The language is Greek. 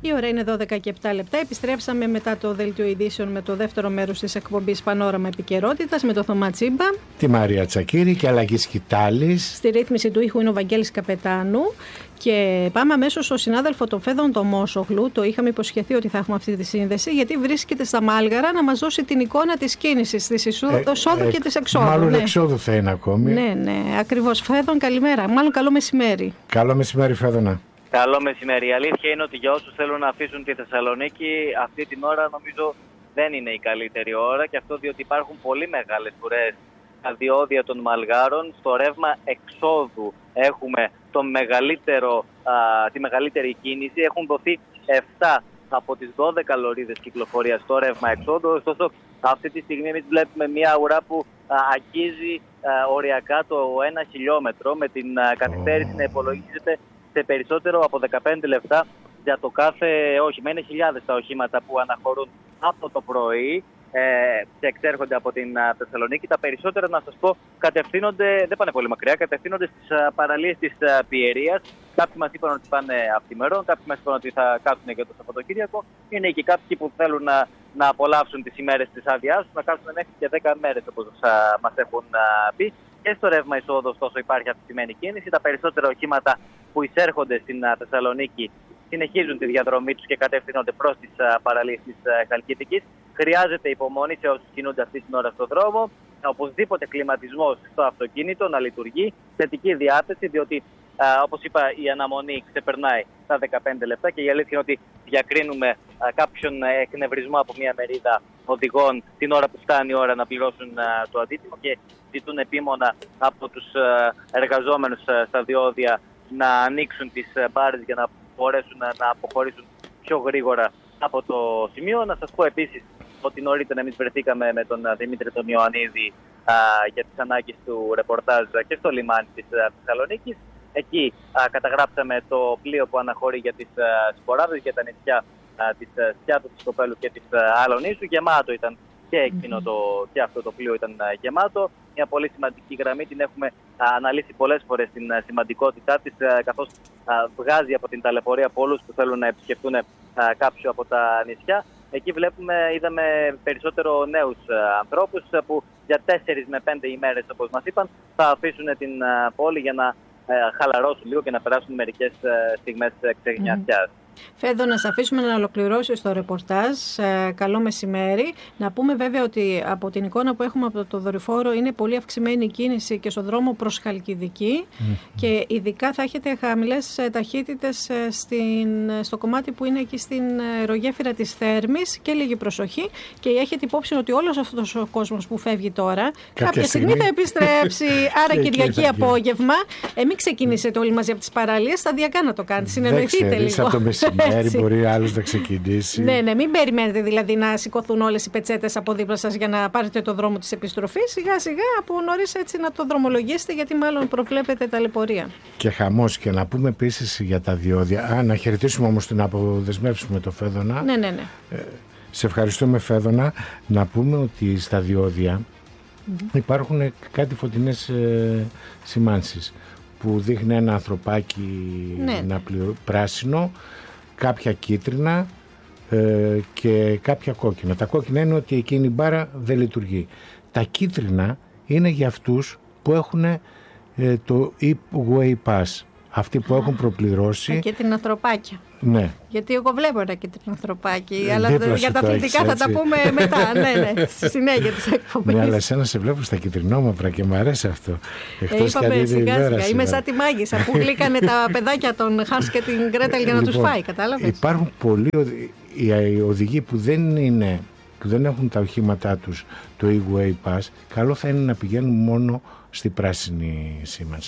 Η ώρα είναι 12 και 7 λεπτά. Επιστρέψαμε μετά το δελτίο ειδήσεων με το δεύτερο μέρος της εκπομπής Πανόραμα Επικαιρότητας με το Θωμά Τσίμπα, τη Μαρία Τσακίρη και Αλλαγή Σκητάλης. Στη ρύθμιση του ήχου είναι ο Βαγγέλης Καπετάνου. Και πάμε αμέσως στο συνάδελφο τον Φέδων τον Μόσογλου. Το είχαμε υποσχεθεί ότι θα έχουμε αυτή τη σύνδεση, γιατί βρίσκεται στα Μάλγαρα να μας δώσει την εικόνα της κίνησης, της εισόδου και της εξόδου. Μάλλον εξόδου θα είναι ακόμη. Ναι, ακριβώς. Φέδων, καλημέρα. Μάλλον καλό μεσημέρι. Καλό μεσημέρι, Φέδωνα. Καλό μεσημέρι. Η αλήθεια είναι ότι για όσους θέλουν να αφήσουν τη Θεσσαλονίκη, αυτή την ώρα νομίζω δεν είναι η καλύτερη ώρα, και αυτό διότι υπάρχουν πολύ μεγάλες ουρές στα διόδια των Μαλγάρων. Στο ρεύμα εξόδου έχουμε τη μεγαλύτερη κίνηση. Έχουν δοθεί 7 από τις 12 λωρίδες κυκλοφορίας στο ρεύμα εξόδου. Ωστόσο, αυτή τη στιγμή εμείς βλέπουμε μια ουρά που αγγίζει οριακά το 1 χιλιόμετρο, με την καθυστέρηση να υπολογίζεται σε περισσότερο από 15 λεπτά για το κάθε όχημα. Είναι χιλιάδες τα οχήματα που αναχωρούν από το πρωί και εξέρχονται από την Θεσσαλονίκη. Τα περισσότερα, να σας πω, κατευθύνονται, δεν πάνε πολύ μακριά, κατευθύνονται στις παραλίες της Πιερίας. Κάποιοι μας είπαν ότι πάνε αυθημερών, κάποιοι μας είπαν ότι θα κάτσουν και το Σαββατοκύριακο. Είναι και κάποιοι που θέλουν να απολαύσουν τις ημέρες της άδειάς τους, να κάτσουν μέχρι και 10 μέρες, όπως μας έχουν πει. Και στο ρεύμα εισόδου, ωστόσο, υπάρχει αυξημένη κίνηση. Τα περισσότερα οχήματα που εισέρχονται στην Θεσσαλονίκη συνεχίζουν τη διαδρομή τους και κατευθύνονται προς τις παραλίες της Χαλκιδικής. Χρειάζεται υπομονή σε όσους κινούνται αυτή την ώρα στον δρόμο. Οπωσδήποτε κλιματισμός στο αυτοκίνητο να λειτουργεί. Θετική διάθεση, διότι όπως είπα, η αναμονή ξεπερνάει τα 15 λεπτά και η αλήθεια είναι ότι διακρίνουμε κάποιον εκνευρισμό από μια μερίδα οδηγών την ώρα που φτάνει η ώρα να πληρώσουν το αντίτιμο και ζητούν επίμονα από τους εργαζόμενους στα διόδια να ανοίξουν τις μπάρες για να μπορέσουν να αποχωρήσουν πιο γρήγορα από το σημείο. Να σας πω επίσης ότι νωρίτερα εμείς βρεθήκαμε με τον Δημήτρη τον Ιωαννίδη για τις ανάγκες του ρεπορτάζ και στο λιμάνι της Θεσσαλονίκης. Εκεί καταγράψαμε το πλοίο που αναχωρεί για τις Σποράδες, για τα νησιά της Σκιάτου, της Κοπέλου και της Άλωνήσου. Γεμάτο ήταν και εκείνο και αυτό το πλοίο ήταν γεμάτο. Μια πολύ σημαντική γραμμή, την έχουμε αναλύσει πολλές φορές την σημαντικότητά της, καθώς βγάζει από την ταλαιπωρία πολλούς που θέλουν να επισκεφτούν κάποιο από τα νησιά. Εκεί είδαμε περισσότερο νέους ανθρώπους που για 4 με 5 ημέρες, όπως μας είπαν, θα αφήσουν την πόλη για να χαλαρώσουν λίγο και να περάσουν μερικές στιγμές ξεγνιασιάς. Φέδο, να σε αφήσουμε να ολοκληρώσεις το ρεπορτάζ. Καλό μεσημέρι. Να πούμε βέβαια ότι από την εικόνα που έχουμε από το δορυφόρο είναι πολύ αυξημένη η κίνηση και στον δρόμο προς Χαλκιδική και ειδικά θα έχετε χαμηλές ταχύτητες στο κομμάτι που είναι εκεί στην αερογέφυρα της Θέρμης και λίγη προσοχή, και έχετε υπόψη ότι όλος αυτός ο κόσμος που φεύγει τώρα κάποια στιγμή θα επιστρέψει. Άρα Κυριακή απόγευμα μην ξεκινήσετε όλοι μαζί από τις παραλίες, σταδιακά να το κάνετε, συνεννοηθείτε λίγο. Μεσημέρι μπορεί άλλος να ξεκινήσει. Ναι, μην περιμένετε δηλαδή να σηκωθούν όλες οι πετσέτες από δίπλα σας για να πάρετε το δρόμο της επιστροφής. Σιγά σιγά από νωρίς έτσι να το δρομολογήσετε, γιατί μάλλον προβλέπετε ταλαιπωρία. Και χαμός. Και να πούμε επίσης για τα διόδια. Να χαιρετήσουμε όμως, την αποδεσμεύσουμε το Φέδωνα. Ναι. Σε ευχαριστούμε, Φέδωνα. Να πούμε ότι στα διόδια υπάρχουν κάτι φωτεινές σημάνσεις που δείχνει ένα ανθρωπάκι πράσινο, κάποια κίτρινα και κάποια κόκκινα. Τα κόκκινα είναι ότι εκείνη η μπάρα δεν λειτουργεί. Τα κίτρινα είναι για αυτούς που έχουν το e-way pass. Αυτοί που έχουν προπληρώσει. Και την ανθρωπάκια. Ναι. Γιατί εγώ βλέπω ένα κίτρινο ανθρωπάκι, αλλά για τα αθλητικά θα τα πούμε μετά. Ναι, στη συνέχεια της εκπομπής. Ναι, αλλά εσένα σε βλέπω στα κυτρινόμαυρα και μου αρέσει αυτό. Είπαμε σιγά-σιγά. Είμαι σαν τη μάγισσα που γλύκανε τα παιδάκια των Χάνς και την Γκρέτελ για να τους φάει, κατάλαβες. Υπάρχουν πολλοί οδηγοί που δεν έχουν τα οχήματά τους το e-way pass. Καλό θα είναι να πηγαίνουν μόνο στη πράσινη σήμανση.